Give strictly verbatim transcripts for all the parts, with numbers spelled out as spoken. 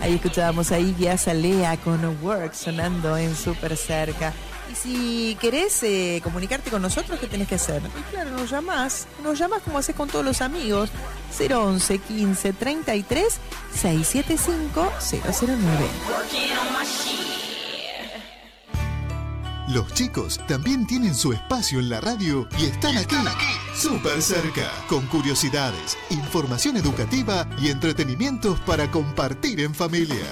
Ahí escuchábamos a Iggy Azalea con Work sonando en Súper Cerca. Y si querés eh, comunicarte con nosotros, ¿qué tenés que hacer? Y claro, nos llamás, nos llamás como haces con todos los amigos. cero once quince treinta y tres seiscientos setenta y cinco cero cero nueve. Los chicos también tienen su espacio en la radio y están aquí, súper cerca, con curiosidades, información educativa y entretenimientos para compartir en familia.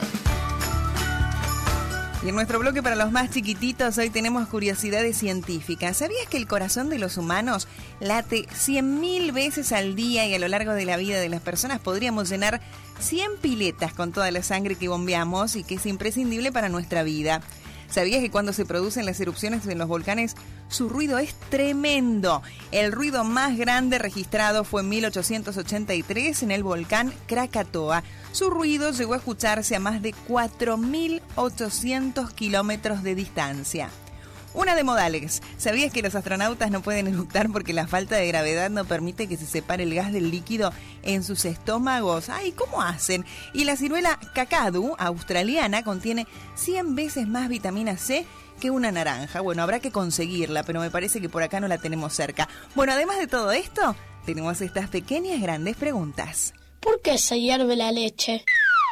Y en nuestro bloque para los más chiquititos hoy tenemos curiosidades científicas. ¿Sabías que el corazón de los humanos late cien mil veces al día y a lo largo de la vida de las personas podríamos llenar cien piletas con toda la sangre que bombeamos y que es imprescindible para nuestra vida? ¿Sabías que cuando se producen las erupciones en los volcanes, su ruido es tremendo? El ruido más grande registrado fue en mil ochocientos ochenta y tres en el volcán Krakatoa. Su ruido llegó a escucharse a más de cuatro mil ochocientos kilómetros de distancia. Una de modales. ¿Sabías que los astronautas no pueden eructar porque la falta de gravedad no permite que se separe el gas del líquido en sus estómagos? Ay, ¿cómo hacen? Y la ciruela cacadu australiana contiene cien veces más vitamina C que una naranja. Bueno, habrá que conseguirla, pero me parece que por acá no la tenemos cerca. Bueno, además de todo esto, tenemos estas pequeñas grandes preguntas. ¿Por qué se hierve la leche?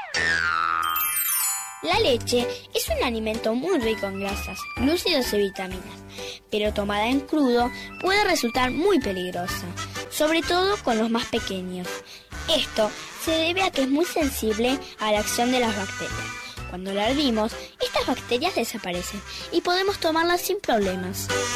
La leche es un alimento muy rico en grasas, glúcidos y vitaminas, pero tomada en crudo puede resultar muy peligrosa, sobre todo con los más pequeños. Esto se debe a que es muy sensible a la acción de las bacterias. Cuando la hervimos, estas bacterias desaparecen y podemos tomarlas sin problemas.